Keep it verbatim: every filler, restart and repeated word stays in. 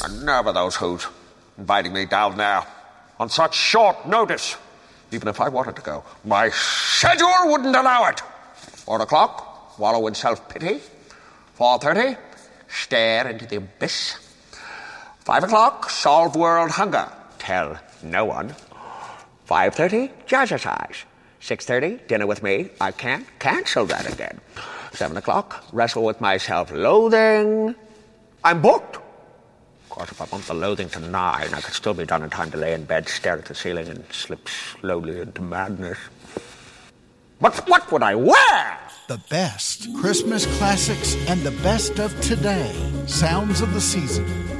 The nerve of those who's inviting me down there on such short notice. Even if I wanted to go, my schedule wouldn't allow it. Four o'clock, wallow in self-pity. Four thirty, stare into the abyss. Five o'clock, solve world hunger. Tell no one. Five thirty, jazzercise. Six thirty, dinner with me. I can't cancel that again. Seven o'clock, wrestle with my self-loathing. I'm booked. Of course, if I want the loathing to nine, I could still be done in time to lay in bed, stare at the ceiling, and slip slowly into madness. But what would I wear? The best Christmas classics and the best of today. Sounds of the season.